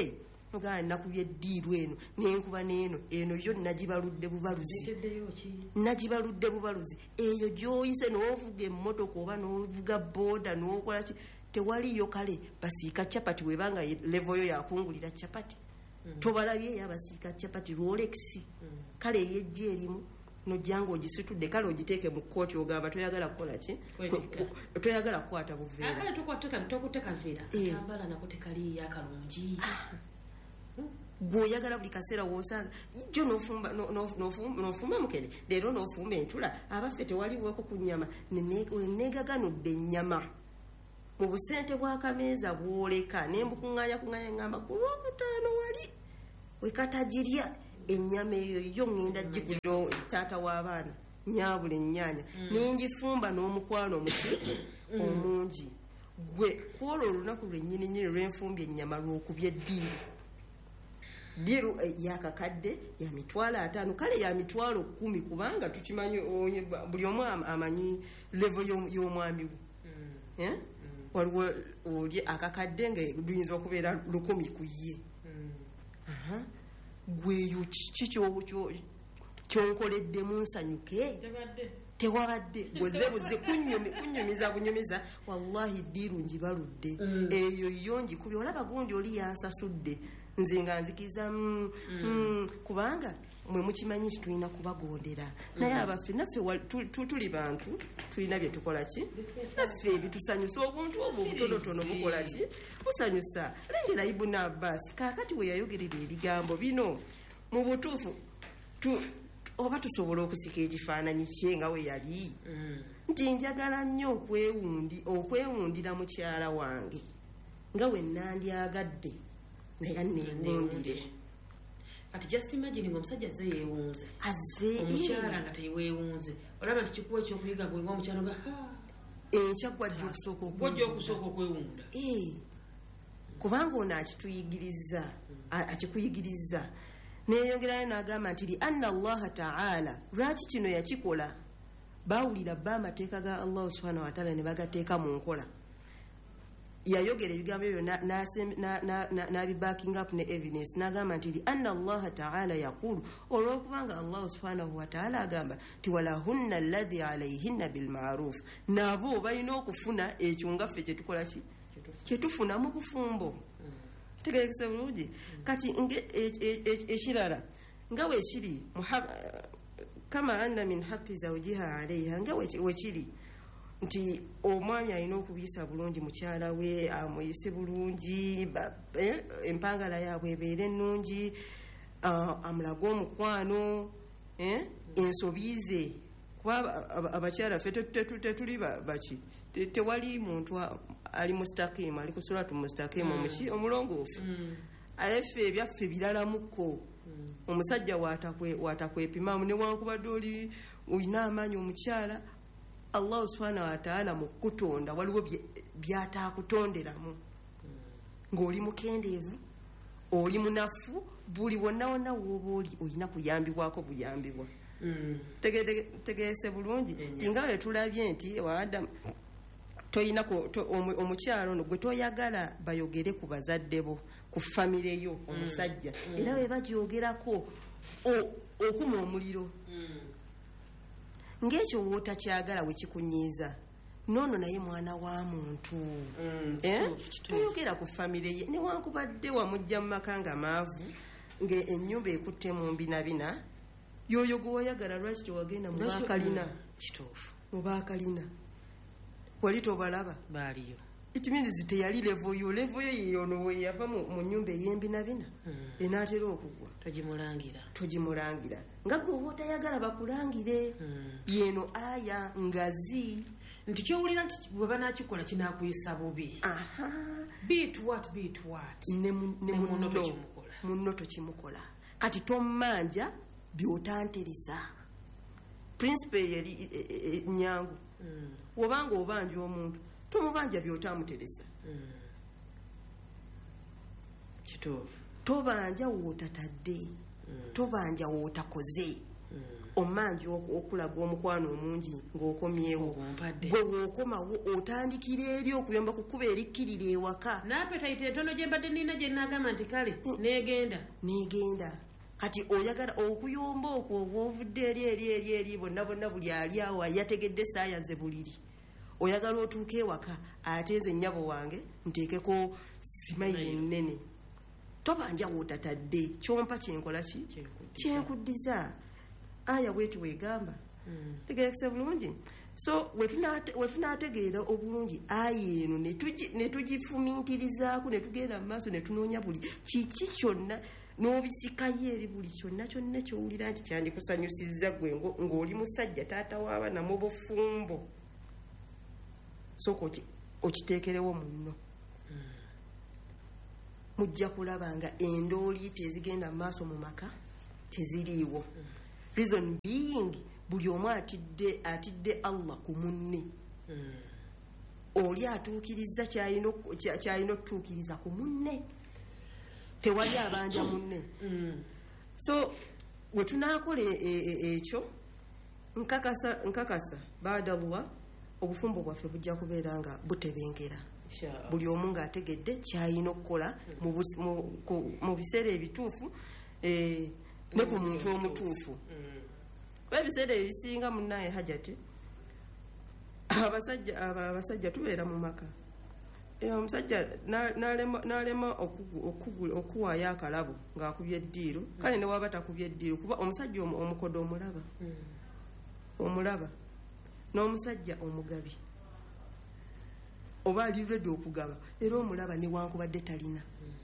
nogaa nakubye eddiirwa eno nenkuba neeno eno yo nagibaludde bubaluzi nagibaludde bubaluzi eyo gyoyise n'ovuga emmotoka oba n'ovuga booda n'okola ki tewaliyo kale basiika capati webanga levo yo yakungulira capati tobalabyeyo abasiika capati rolexi kale eyejja erimu nojjanga ogisitudde kale ogiteeke mu kkooti ogamba toyagala kukola ki toyagala kukwata buveera gweoyagala buli kaseera woosanga jjo n'ofumba mukene leero n'ofumba entula abaffe tewaliweko ku nnyama negaganudde ennyama mu busente bw'akameeza bwoleka nembukuŋŋaanya kuŋŋaanya ŋŋamba ku lwokutaano wali wekatagirya ennyama eyo yo ŋŋenda gigulira taata w'abaana nyaabula ennyaanya nenjifumba n'omukwano omuti omungi gwe kwolwo olunaku lwennyini nnyini lwenfumbya ennyama lwokubya eddiiru diru yakakadde ya mitwalo ataano kale ya mitwalo kumi kubanga tukimanyi buli omu amanyi levo y'omwami we waliwo oli akakadde nga luyinza okubeera lukumi ku ye gweyo kiki kyonkoleddemu nsanyuke tewabadde bwezebuze kunyumiza bunyumiza wallahi diru njibaludde eyo yo njikubye olaba gundi oli yansasudde nze nga nzikiza kubanga mwe mukimanyi nti tulina kubagondera naye abaffe naffe tuli bantu tulina bye tukola ki naffe bitusanyusa obuntu obwo obutonotono bukola ki busanyusa lengera Ibn Abbas kaakati we yayogerera ebigambo bino mu butuufu oba tusobola okusika ekifaananyi kye nga we yali nti njagala nnyo okwewundira mukyala wange nga we nandyagadde naye aneewundire kati just imagine ng'omusajja azze yeewunze azze omukyala nga teweewunze olaba nti kikuwa ekyokuyiga gwe ng'omukyala nga ekyaggwajja okusooka gwajja okusooka okwewunda kubanga ono akituyigiriza akikuyigiriza neyongerayo n'agamba nti li anna allaha taala lwaki kino yakikola baawulira bba amateeka ga allahu subhanahu wataala ne bagateeka mu nkola yayogera ebigambo ebyo n'abibacking up ne evidence n'agamba nti li anna allaha taala yaqulu olwokubanga allahu subhanahu wataala agamba ti walahunna alladhi alayhinna bilmaruf nabo balina okufuna ekyo ngaffe kyetukola ki kyetufuna mu bufumbo tegerekese bulungi kati ekirala nga wekiri kama anna min haqi zawjiha alayha nga wekiri nti omwami alina okubiyisa bulungi mukyala we amuyise bulungi empangala yaabwe ebeere ennungi amulaga omukwano ensobi ze kuba abakyala ffe tetuli baki tewali muntu ali mustakimu ali kusulatu mustakimu omuki omulongoofu aleffe ebyaffe biralamuko omusajja watakwepimamu newankubadde oli olina amaanyi omukyala Allah subhanahu wa ta'ala mu kutonda waliwo byatakutonderamu ng'oli mukendeevu oli munafu buli wonna wonna wooba oli olina kuyambibwako buyambibwa tegeese bulungi tinga we tulabye nti waadamu toyina omukyalo ono gwe toyagala bayogere ku bazadde bo ku famire yo omusajja era we bagyogerako okuma omuliro ng'ekyo wootakyagala wekikunyiiza noono naye mwana wa muntu toyogera ku famire ye newankubadde wamujja mu maka nga maavu ng'ennyumba ekutte mu mbinabina yoyo gwe wayagala lwaki tewagenda mu baakalina mu baakalina wali tobalaba baaliyo itiminizi teyali levoyo levoyo yeyono we yava mu nnyumba ey'embinabina enaatera okugwa togimulangira togimulangira nga gwe oba otayagala bakulangire yeno aya ngazi nti kyowulira nti bwe banakikola kinakuyisa bubi munno tokimukola kati tommanja byotanteresa principe yali nyangu wobanga obanja omuntu tomubanja byotamuteresa kituufu tobanja wootatadde tobanja wootakoze omanji okulaga omukwano omungi ng'okomyewo bwe wookomawo otandikira eri okuyamba kukuba erikkirira ewaka n'apetayita entono gye mbadde nina gye nagamba nti kale neegenda neegenda kati oyagala okuyomba okwo obwovudde eri eri eri eri bonna bonna buli ali awo yategedde essaawa ze buliri oyagala otuuka ewaka ate nze nnyabo wange nteekeko simayiri nnene tobanja wootatadde kyompa kyenkola ki kyenkuddiza aya bweti weegamba tegerekese bulungi so wetunaategeera obulungi aya eno ne tugifumiitirizaako ne tugenda mu maaso ne tunoonya buli kiki kyonna n'obisikayo eri buli kyonna kyonna kyowulira nti kyandikusanyusizza gwe ng'oli musajja taata w'abaana mu bufumbo sooka okiteekerewo munno mujja kulaba nga endooli tezigenda mu maaso mu maka teziriiwo reason being buli omu atidde atidde Allah ku munne oli atuukiriza kyalina okutuukiriza ku munne tewali abanja munne so we tunaakola ekyo nkakasa nkakasa baada Allah obufumbo bwaffe bujja kubeera nga butebengera buli omu ng'ategedde kyalina okukola mu biseera ebituufu ne ku muntu omutuufu ebiseera ebisinga munnaye hajati abasajja tubeera mu maka omusajja n'alema okuwaayo akalabo ng'akubye eddiiro kale ne waba takubye eddiiro kuba omusajja omukodo omulaba omulaba n'omusajja omugabi oba ali ready okugaba era omulaba newankubadde talina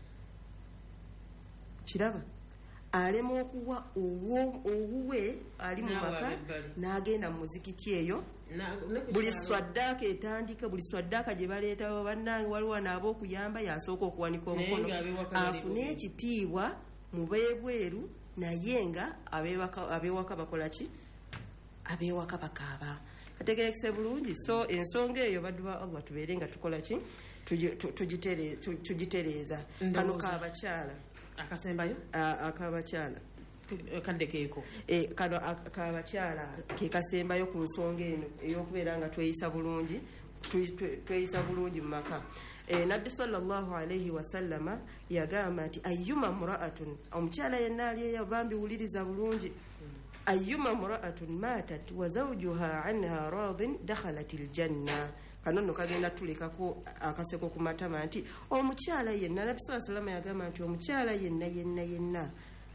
kiraba alema okuwa owuwe ali mu maka n'agenda mu muzikiti eyo buli swaddaaka etandika buli swaddaaka gye baleetawo bannange waliwo naaba okuyamba yasooka okuwanika omukono afune ekitiibwa mu beebweru naye nga abeewaka bakola ki abeewaka bakaaba ategerekese bulungi so ensonga eyo baddu ba Allah tubeere nga tukola ki tugitereeza kano kaabakyala akasembayo akabakyala kadde keeko kano akabakyala ke kasembayo ku nsonga eno ey'okubeera nga tweyisa bulungi tweyisa bulungi mu maka nabbi sallallahu alaihi wasallama yagamba nti ayyuma muraatun omukyala yenna aliyeyo bambi wuliriza bulungi ayyuma muraatun matat wa zawjuha anha radin dakhalat aljanna kano nno kagenda tulekako akaseko ku matama nti omukyala yenna nabbi sallallahu alaihi wasallama yagamba nti omukyala yenna yenna yenna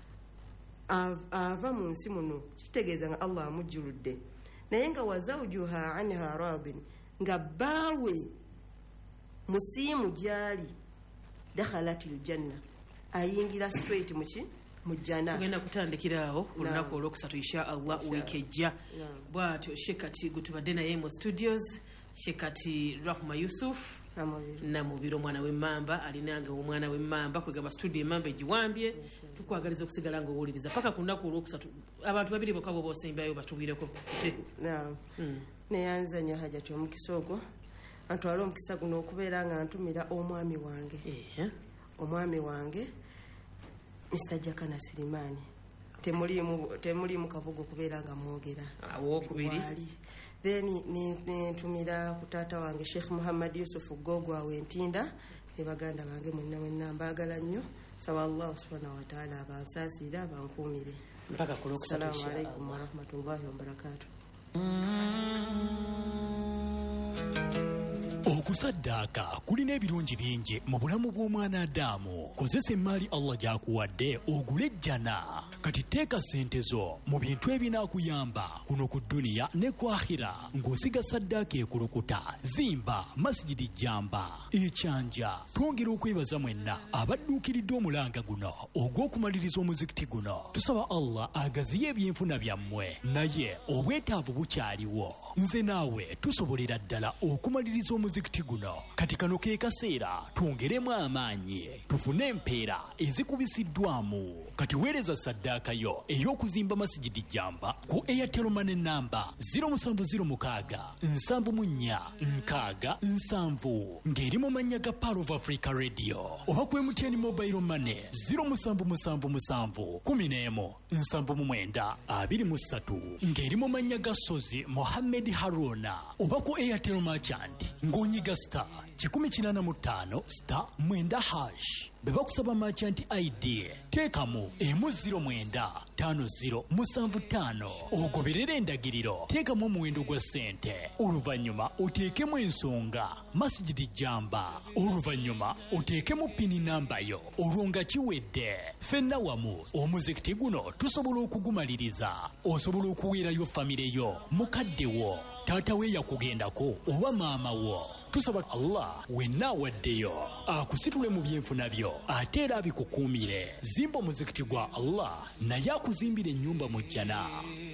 ava mu nsi muno kitegeeza nga Allah amujjuludde naye nga wa zawjuha anha radin nga baawe musiimu gyali dakhalat aljanna ayingira straight muki mujjana tugenda kutandikira awo olunaku olwokusatu insha Allah wiiki ejja bwatyo Shekati gutubadde naye mu studios Shekati Rahma Yusuf namubiro omwana w'emmamba alinanga omwana w'emmamba kwegamba studio emmamba egiwambye tukwagaliza okusigala nga owuliriza paka ku lunaku olwokusatu abantu babiri bokka bo bosembayo batuwireko neyanza nnyo hajati omukisa ogwo antwala omukisa guno okubeera nga ntumira omwami wange omwami wange Mister Jakana Sirimani temuli mu kabugo kubeera nga mwogera awokubiri then nentumira ku taata wange Sheikh Muhammad Yusuf Gogo awentinda ne baganda bange mwenna mwenna mbaagala nnyo sawa Allah subhanahu wa ta'ala abansaasira bankuumire mpaka ku lwokusatu. Assalamu alaikum wa rahmatullahi wa barakatuh. Okusaddaaka kulina ebirungi bingi mu bulamu bw'omwana Adamu. Kozesa emmaali Allah gy'akuwadde ogule ejjana. Kati teeka ssente zo mu bintu ebinaakuyamba kuno ku dduniya ne ku akhira ng'osiga saddaaka ekulukuta. Zimba masjidi jjamba ekyanja. Twongera okwebaza mwenna abadduukiridde omulanga guno ogw'okumaliriza omuzikiti guno. Tusaba Allah agaziye ebyenfuna byammwe naye obwetaavu bukyaliwo. Nze naawe tusobolera ddala okumaliriza omuzikiti muzikiti guno kati kano ke kaseera twongeremu amaanyi tufune empeera ezikubisiddwamu kati weereza saddaaka yo ey'okuzimba masigidi jamba ku Airtel Money namba zero seven zero six nsanvu mu nnya nkaaga nsanvu ng'eri mu mannya ga Power of Africa Radio oba ku M T N Mobile Money zero seven seven seven kumi n'emu nsanvu mu mwenda abiri mu ssatu ng'eri mu mannya ga Sozi Mohammed Haruna oba ku Airtel Merchant ng'onyiga star kikumi kinaana mu ttaano star mwenda hash bwe bakusaba merchant I D teekamu emu ziro mwenda ttaano ziro musanvu ttaano ogoberera endagiriro teekamu omuwendo gwa ssente oluvannyuma oteekemu ensonga masigidi jamba oluvannyuma oteekemu pini namba yo olwo nga kiwedde ffenna wamu omuzikiti guno tusobola okugumaliriza osobola okuweerayo famire yo mukadde wo taata we yakugendako oba maama wo tusaba Allah wenna awaddeyo akusitule mu byenfuna byo ate era abikukuumire zimba omuzikiti gwa Allah naye akuzimbira ennyumba mu jjana.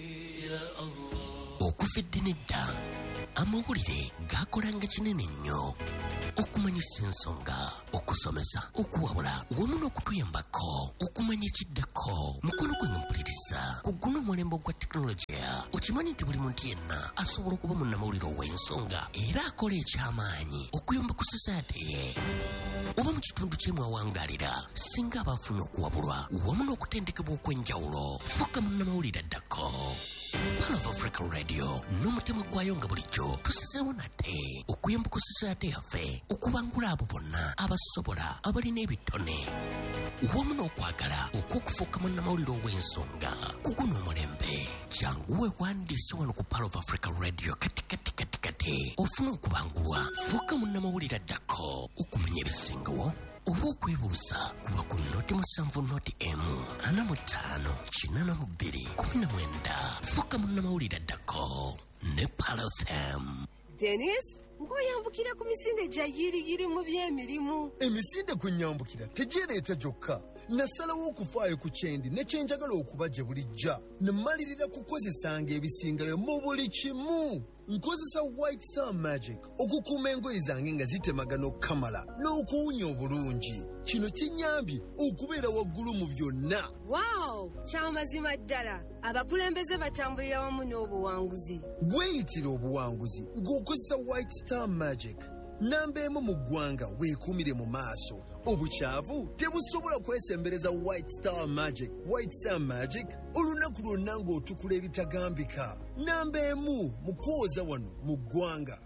Okuva edda nedda amawulire gaakolanga kinene nnyo okumanyisa ensonga okusomesa okuwabula wamu n'okutuyambako okumanya ekiddako mukono gwe mpuliriza ku guno omulembe gwa tekinologiya okimanyi nti buli muntu yenna asobola okuba munnamawulire ow'ensonga era akola eky'amaanyi okuyamba ku society ye oba mu kitundu kye mwawangaalira singa abaafuna okuwabulwa wamu n'okutendekebwa okw'enjawulo fuuka munnamawulire addako. Power of Africa Radio n'omutima gwayo nga bulijjo tusizeewo nate okuyamba ku society yaffe okubangula abo bonna abasobola abalina ebitone wamu n'okwagala okw'okufuuka munnamawulire ow'ensonga ku guno omulembe janguwe wandiise wano ku Power of Africa Radio kati kati kati kati ofuna okubangulwa fuuka munnamawulire addako okumanya ebisingawo oba okwebuuza kuba ku noti musanvu noti emu ana mu ttaano kinaana mu bbiri kumi na mwenda fuuka munnamawulire addako ne Power F M. Dennis ng'oyambukira ku misinde gya yiriyiri mu by'emirimu. Emisinde ku nnyambukira tegireeta gyokka nasalawo okufaayo ku kyendi ne kyenjagala okuba gye bulijja ne mmalirira kukozesanga ebisingayo mu buli kimu. Nkozesa White Star Magic okukuuma engoye zange nga zitemagana okukamala n'okuwunya obulungi. Kino kinyambye okubeera waggulu mu byonna. Wow, kyamazima ddala. Abakulembeze batambulira wamu n'obuwanguzi. Weeyitira obuwanguzi ng'okozesa White Star Magic. Namba emu mu ggwanga weekuumire mu maaso. Obukyavu tebusobola kwesembereza White Star Magic. White Star Magic olunaku lwonna ng'otukula ebitagambika. Namba emu mu kwoza wano mu ggwanga.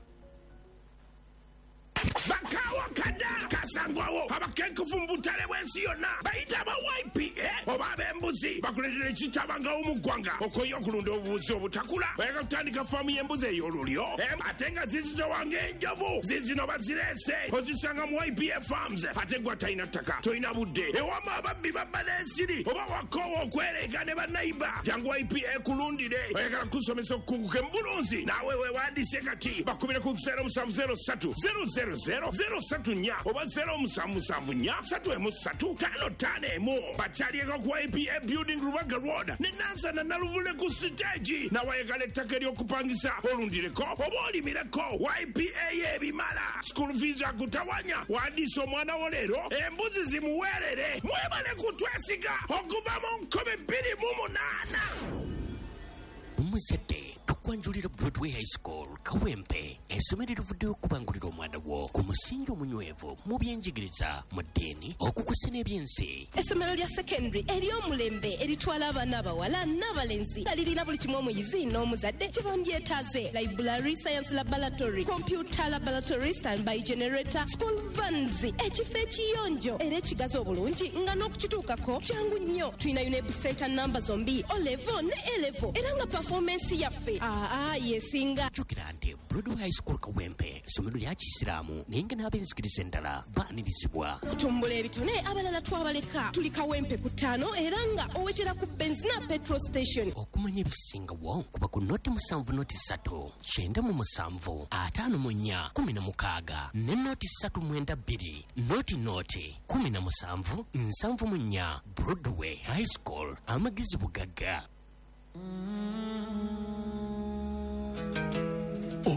Bakawa kada kasangwawo abakenkufu mbutale bwensi yonna bayita aba Y P A oba ab'embuzi bakuletera ekitabangawo mu ggwanga okoye okulunda obubuzi obutakula bayagala kutandika faamu y'embuzi ey'olulyo ate nga zizitowanga enjovu zizino bazireese ozisanga mu Y P A Farms ate gwa talina ttaka tolina budde ewama ababbi babba n'ensiri oba wakoowa okwereega ne bannayiba jangu Y P A kulundire bayagala kusomesa okukunguka embulunzi naawe weewandiise kati bakumire ku zero seven zero three zero zero zero zero satu nnya oba zero musanvu musanvu nnya satu emu satu tano tano emu bakyalieko ku Y P A Building Rubaga Road ne Nansana Naluvule ku siteegi nawayagala ettaka ery'okupangisa olundireko oba olimireko Y P A y'ebimala school fees akutawanya wandiisa omwana wo leero embuzi zimuweerere mwebale kutwesiga okuva mu nkumi bbiri mu munaana. Umuzete tukwanjulira Broadway High School Kawempe essomero erivuddeyo okubangulira omwana wo ku musingi omunywevu mu byenjigiriza mu ddiini okukusa n'ebyensi. Essomero lya secondary ery'omulembe eritwala abaana abawala n'abalenzi nga lirina buli kimu omuyizi n'omuzadde kye bandyetaaze: library, science laboratory, computer laboratory, standby generator, school vans, ekifo ekiyonjo era ekigazi obulungi nga n'okukituukako kyangu nnyo. Tulina UNEB center namba zombi O level ne A level era nga performance yaffe aa yesinga. Jjukira nti Broadway High School Kawempe essomero lya Kisiraamu naye nga n'abenzikiriza endala baanirizibwa. Kutumbula ebitone abalala twabaleka. Tuli Kawempe ku ttaano era nga owetera ku benzina petrol station. Okumanya ebisingawo kuba ku noti musanvu noti ssatu kyenda mu musanvu ataano mu nnya kumi na mukaaga ne noti ssatu mwenda bbiri noti noti kumi na musanvu nsanvu mu nnya. Broadway High School amagezi bugagga.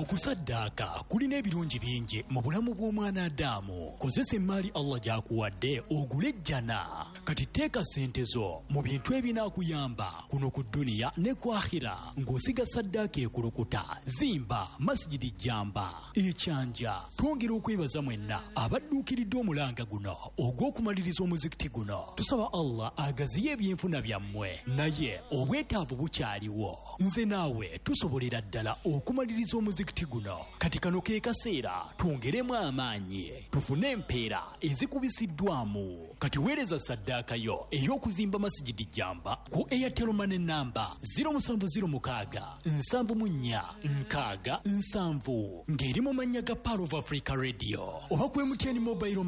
okusaddaaka kulina ebirungi bingi mu bulamu bw'omwana Adamu. Kozesa emmaali Allah gy'akuwadde ogule ejjana. Kati teeka ssente zo mu bintu ebinaakuyamba kuno ku dduniya ne ku akhira ng'osiga saddaaka ekulukuta. Zimba masijidi jjamba ekyanja. Twongera okwebaza mwenna abadduukiridde omulanga guno ogw'okumaliriza omuzikiti guno. Tusaba Allah agaziye ebyenfuna byammwe, naye obwetaavu bukyaliwo. Nze naawe tusobolera ddala okumaliriza omuzikiti guno. Kati kano ke kaseera twongeremu amaanyi tufune empeera ezikubisiddwamu. Kati weereza saddaaka yo ey'okuzimba masijidi jjamba ku Airtel Money namba zero seven zero six seven nine six seven ng'eri mu mannya ga Power of Africa Radio oba ku M T N Mobile